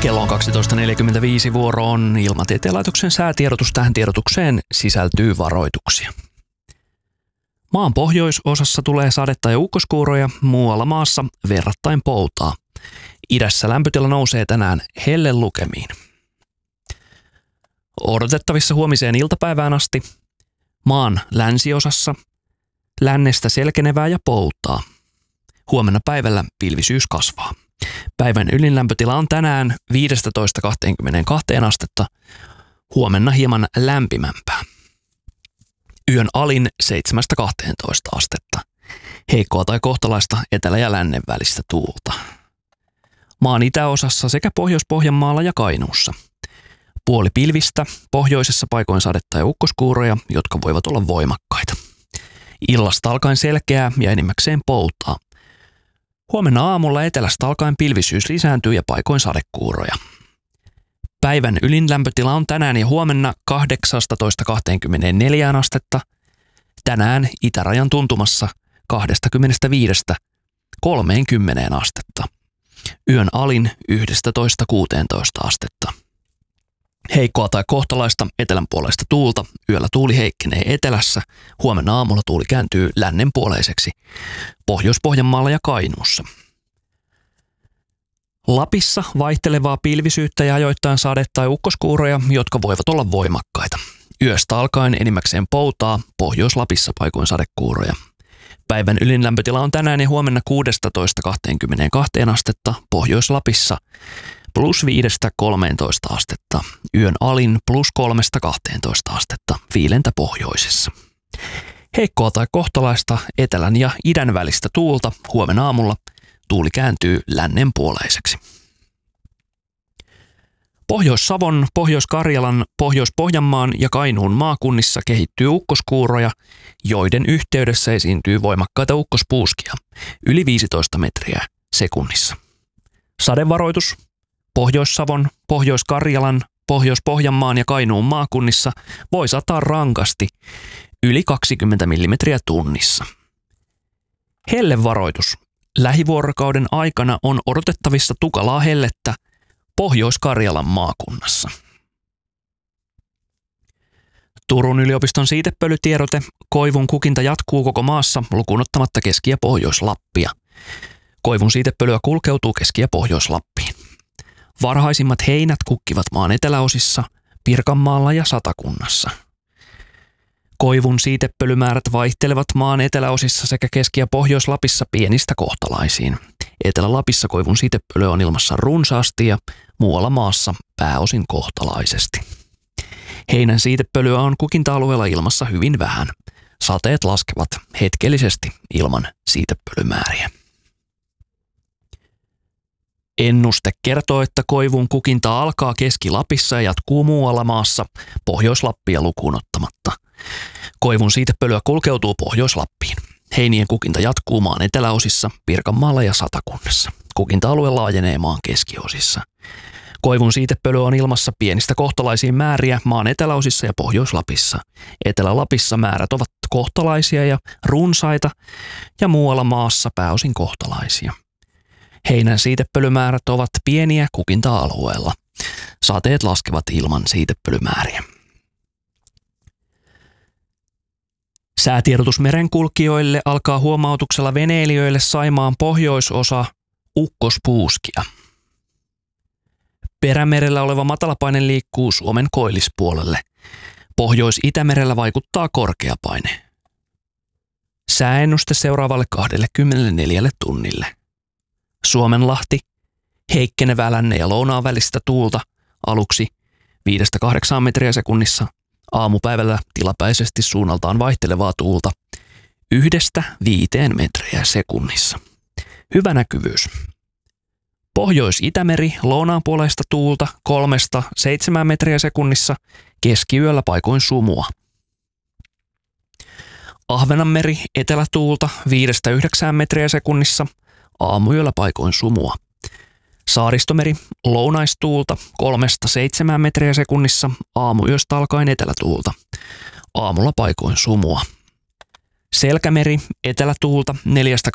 Kello on 12.45, vuoro on Ilmatieteen laitoksen säätiedotus. Tähän tiedotukseen sisältyy varoituksia. Maan pohjoisosassa tulee sadetta ja ukkoskuuroja, muualla maassa verrattain poutaa. Idässä lämpötila nousee tänään hellelukemiin. Odotettavissa huomiseen iltapäivään asti maan länsiosassa lännestä selkenevää ja poutaa. Huomenna päivällä pilvisyys kasvaa. Päivän ylin lämpötila on tänään 15-22 astetta, huomenna hieman lämpimämpää. Yön alin 7-12 astetta. Heikkoa tai kohtalaista etelä- ja lännen välistä tuulta. Maan itäosassa sekä Pohjois-Pohjanmaalla ja Kainuussa. Puoli pilvistä, pohjoisessa paikoin sadetta ja ukkoskuuroja, jotka voivat olla voimakkaita. Illasta alkaen selkeää ja enimmäkseen poutaa. Huomenna aamulla etelästä alkaen pilvisyys lisääntyy ja paikoin sadekuuroja. Päivän ylin lämpötila on tänään ja huomenna 18-24 astetta. Tänään itärajan tuntumassa 25-30 astetta. Yön alin 11-16 astetta. Heikkoa tai kohtalaista etelänpuoleista tuulta. Yöllä tuuli heikkenee etelässä. Huomenna aamulla tuuli kääntyy lännenpuoleiseksi. Pohjois-Pohjanmaalla ja Kainuussa. Lapissa vaihtelevaa pilvisyyttä ja ajoittain sade- tai ukkoskuuroja, jotka voivat olla voimakkaita. Yöstä alkaen enimmäkseen poutaa, Pohjois-Lapissa paikoin sadekuuroja. Päivän ylin lämpötila on tänään ja huomenna 16-22 astetta, Pohjois-Lapissa +5-13 astetta. Yön alin +3-12 astetta, viilentä pohjoisessa. Heikkoa tai kohtalaista etelän ja idän välistä tuulta. Huomenna aamulla tuuli kääntyy lännenpuoleiseksi. Pohjois-Savon, Pohjois-Karjalan, Pohjois-Pohjanmaan ja Kainuun maakunnissa kehittyy ukkoskuuroja, joiden yhteydessä esiintyy voimakkaita ukkospuuskia, yli 15 metriä sekunnissa. Sadevaroitus Pohjois-Savon, Pohjois-Karjalan, Pohjois-Pohjanmaan ja Kainuun maakunnissa voi sataa rankasti yli 20 millimetriä tunnissa. Hellevaroitus. Lähivuorokauden aikana on odotettavissa tukalaa hellettä Pohjois-Karjalan maakunnassa. Turun yliopiston siitepölytiedote. Koivun kukinta jatkuu koko maassa lukuun ottamatta Keski- ja Pohjois-Lappia. Koivun siitepölyä kulkeutuu Keski- ja Pohjois-Lappiin. Varhaisimmat heinät kukkivat maan eteläosissa, Pirkanmaalla ja Satakunnassa. Koivun siitepölymäärät vaihtelevat maan eteläosissa sekä Keski- ja Pohjois-Lapissa pienistä kohtalaisiin. Etelä-Lapissa koivun siitepölyä on ilmassa runsaasti ja muualla maassa pääosin kohtalaisesti. Heinän siitepölyä on kukinta-alueella ilmassa hyvin vähän. Sateet laskevat hetkellisesti ilman siitepölymääriä. Ennuste kertoo, että koivun kukinta alkaa Keski-Lapissa ja jatkuu muualla maassa, Pohjois-Lappia lukuun ottamatta. Koivun siitepölyä kulkeutuu Pohjois-Lappiin. Heinien kukinta jatkuu maan eteläosissa, Pirkanmaalla ja Satakunnassa. Kukinta-alue laajenee maan keskiosissa. Koivun siitepölyä on ilmassa pienistä kohtalaisiin määriä maan eteläosissa ja Pohjois-Lapissa. Etelä-Lapissa määrät ovat kohtalaisia ja runsaita ja muualla maassa pääosin kohtalaisia. Heinän siitepölymäärät ovat pieniä kukinta-alueella. Sateet laskevat ilman siitepölymääriä. Säätiedotus merenkulkijoille alkaa huomautuksella veneilijöille Saimaan pohjoisosa ukkospuuskia. Perämerellä oleva matalapaine liikkuu Suomen koillispuolelle. Pohjois-Itämerellä vaikuttaa korkeapaine. Sääennuste seuraavalle 24 tunnille. Suomenlahti, heikkenevää lännen ja lounaan välistä tuulta, aluksi 5-8 metriä sekunnissa, aamupäivällä tilapäisesti suunnaltaan vaihtelevaa tuulta 1-5 metriä sekunnissa. Hyvä näkyvyys. Pohjois-Itämeri, lounaanpuoleista tuulta 3-7 metriä sekunnissa, keskiyöllä paikoin sumua. Ahvenanmeri, etelätuulta 5-9 metriä sekunnissa, aamuyöllä paikoin sumua. Saaristomeri, lounaistuulta 3-7 metriä sekunnissa, aamuyöstä alkaen etelätuulta. Aamulla paikoin sumua. Selkämeri, etelätuulta 4